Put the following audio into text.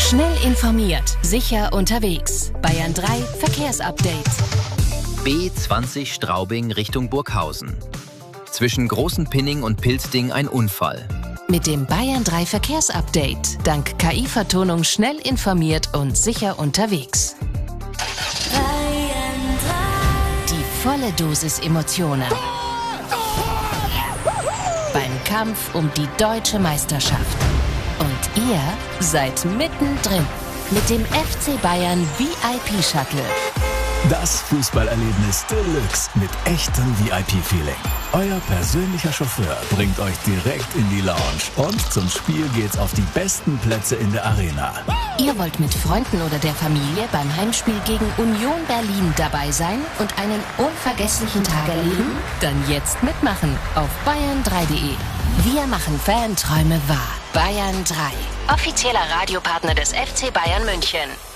Schnell informiert, sicher unterwegs. Bayern 3 Verkehrsupdate. B20 Straubing Richtung Burghausen. Zwischen Großenpinning und Pilzding ein Unfall. Mit dem Bayern 3 Verkehrsupdate. Dank KI-Vertonung schnell informiert und sicher unterwegs. Die volle Dosis Emotionen. Beim Kampf um die deutsche Meisterschaft. Und ihr seid mittendrin mit dem FC Bayern VIP-Shuttle. Das Fußballerlebnis Deluxe mit echtem VIP-Feeling. Euer persönlicher Chauffeur bringt euch direkt in die Lounge und zum Spiel geht's auf die besten Plätze in der Arena. Ihr wollt mit Freunden oder der Familie beim Heimspiel gegen Union Berlin dabei sein und einen unvergesslichen Tag erleben? Dann jetzt mitmachen auf bayern3.de. Wir machen Fanträume wahr. Bayern 3, offizieller Radiopartner des FC Bayern München.